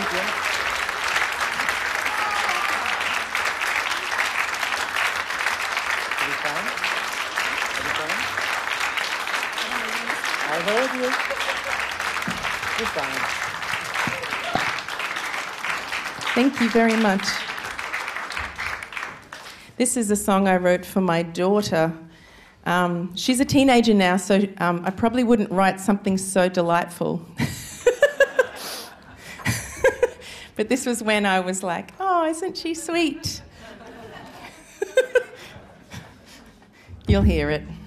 I heard you. You're fine. Thank you very much. This is a song I wrote for my daughter. She's a teenager now, so I probably wouldn't write something so delightful. But this was when I was like, oh, isn't she sweet? You'll hear it.